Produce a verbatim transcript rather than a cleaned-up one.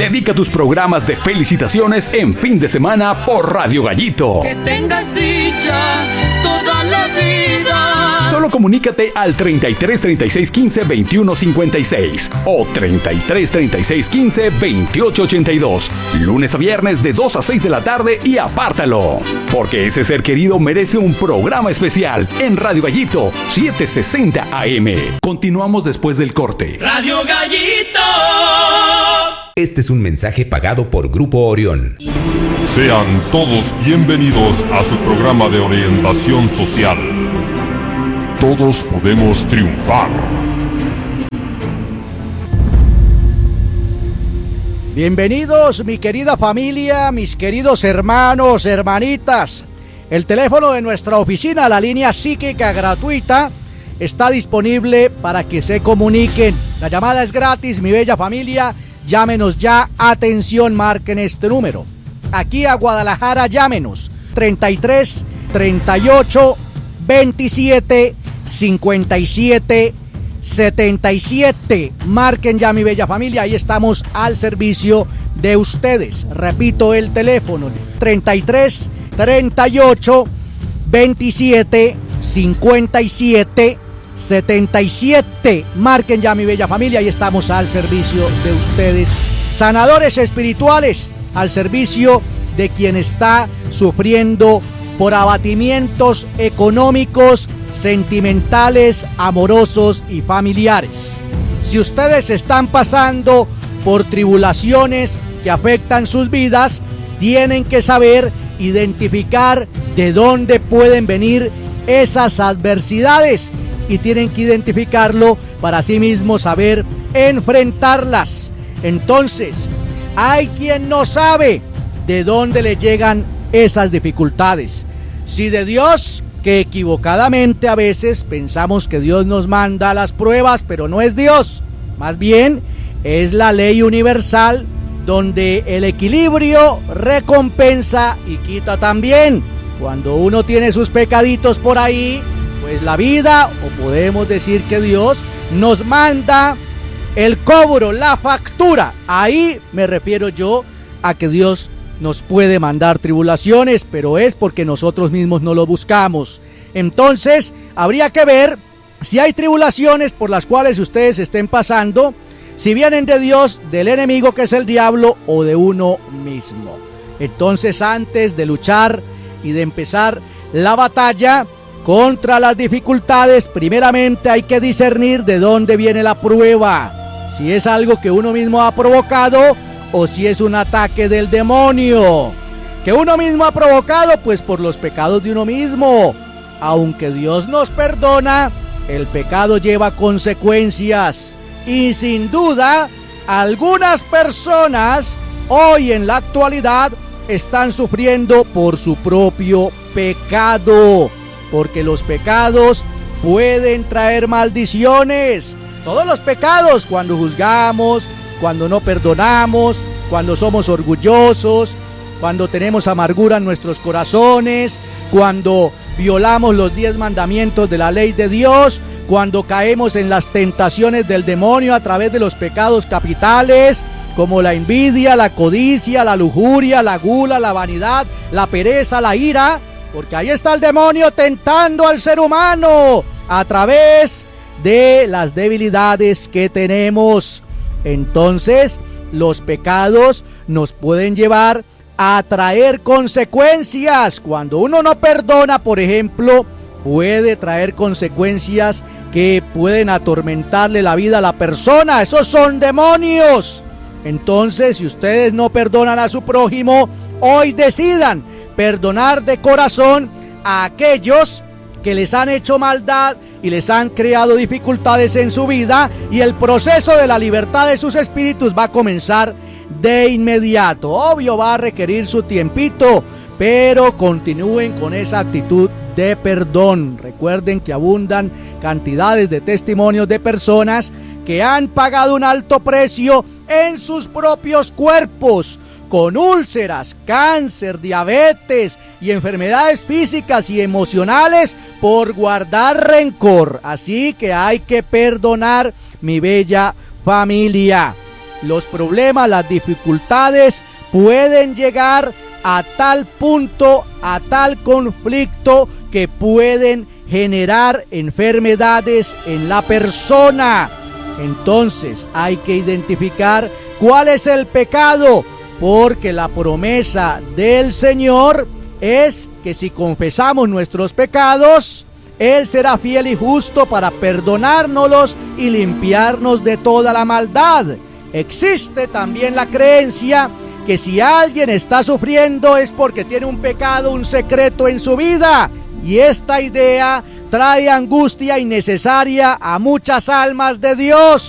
Dedica tus programas de felicitaciones en fin de semana por Radio Gallito. Que tengas dicha toda la vida. Solo comunícate al treinta y tres, treinta y seis, quince, veintiuno, cincuenta y seis o treinta y tres, treinta y seis, quince, veintiocho, ochenta y dos. Lunes a viernes de dos a seis de la tarde y apártalo. Porque ese ser querido merece un programa especial en Radio Gallito setecientos sesenta A M. Continuamos después del corte. Radio Gallito. Este es un mensaje pagado por Grupo Orión. Sean todos bienvenidos a su programa de orientación social. Todos podemos triunfar. Bienvenidos, mi querida familia, mis queridos hermanos, hermanitas. El teléfono de nuestra oficina, la línea psíquica gratuita, está disponible para que se comuniquen. La llamada es gratis, mi bella familia. Llámenos ya. Atención, marquen este número. Aquí a Guadalajara, llámenos. treinta y tres, treinta y ocho, veintisiete, cincuenta y siete, setenta y siete. Marquen ya, mi bella familia. Ahí estamos al servicio de ustedes. Repito el teléfono. treinta y tres, treinta y ocho, veintisiete, cincuenta y siete, setenta y siete. Marquen ya, mi bella familia, y estamos al servicio de ustedes. Sanadores espirituales al servicio de quien está sufriendo por abatimientos económicos, sentimentales, amorosos y familiares. Si ustedes están pasando por tribulaciones que afectan sus vidas, tienen que saber identificar de dónde pueden venir esas adversidades y tienen que identificarlo para sí mismos saber enfrentarlas. Entonces, hay quien no sabe de dónde le llegan esas dificultades. Si de Dios, que equivocadamente a veces pensamos que Dios nos manda las pruebas, pero no es Dios. Más bien, es la ley universal donde el equilibrio recompensa y quita también. Cuando uno tiene sus pecaditos por ahí, pues la vida, o podemos decir que Dios, nos manda el cobro, la factura. Ahí me refiero yo a que Dios nos puede mandar tribulaciones, pero es porque nosotros mismos no lo buscamos. Entonces, habría que ver si hay tribulaciones por las cuales ustedes estén pasando, si vienen de Dios, del enemigo que es el diablo, o de uno mismo. Entonces, antes de luchar y de empezar la batalla contra las dificultades, primeramente hay que discernir de dónde viene la prueba. Si es algo que uno mismo ha provocado o si es un ataque del demonio. Que uno mismo ha provocado, pues por los pecados de uno mismo. Aunque Dios nos perdona, el pecado lleva consecuencias. Y sin duda, algunas personas hoy en la actualidad están sufriendo por su propio pecado. Porque los pecados pueden traer maldiciones. Todos los pecados, cuando juzgamos, cuando no perdonamos, cuando somos orgullosos, cuando tenemos amargura en nuestros corazones, cuando violamos los diez mandamientos de la ley de Dios, cuando caemos en las tentaciones del demonio a través de los pecados capitales, como la envidia, la codicia, la lujuria, la gula, la vanidad, la pereza, la ira, porque ahí está el demonio tentando al ser humano a través de las debilidades que tenemos. Entonces, los pecados nos pueden llevar a traer consecuencias. Cuando uno no perdona, por ejemplo, puede traer consecuencias que pueden atormentarle la vida a la persona. Esos son demonios. Entonces, si ustedes no perdonan a su prójimo, hoy decidan perdonar de corazón a aquellos que les han hecho maldad y les han creado dificultades en su vida, y el proceso de la libertad de sus espíritus va a comenzar de inmediato. Obvio, va a requerir su tiempito, pero continúen con esa actitud de perdón. Recuerden que abundan cantidades de testimonios de personas que han pagado un alto precio en sus propios cuerpos, con úlceras, cáncer, diabetes y enfermedades físicas y emocionales por guardar rencor. Así que hay que perdonar, mi bella familia. los problemas, las dificultades pueden llegar a tal punto, a tal conflicto que pueden generar enfermedades en la persona. Entonces hay que identificar cuál es el pecado, porque la promesa del Señor es que si confesamos nuestros pecados, Él será fiel y justo para perdonárnoslos y limpiarnos de toda la maldad. Existe también la creencia que si alguien está sufriendo es porque tiene un pecado, un secreto en su vida. Y esta idea trae angustia innecesaria a muchas almas de Dios.